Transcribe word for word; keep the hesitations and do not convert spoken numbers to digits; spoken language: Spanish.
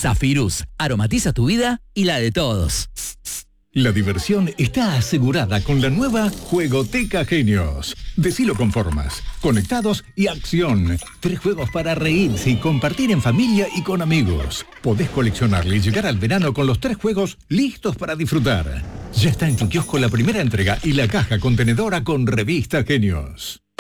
Zafirus, aromatiza tu vida y la de todos. La diversión está asegurada con la nueva Juegoteca Genios. Decilo con formas, conectados y acción. Tres juegos para reírse y compartir en familia y con amigos. Podés coleccionarle y llegar al verano con los tres juegos listos para disfrutar. Ya está en tu kiosco la primera entrega y la caja contenedora con revista Genios.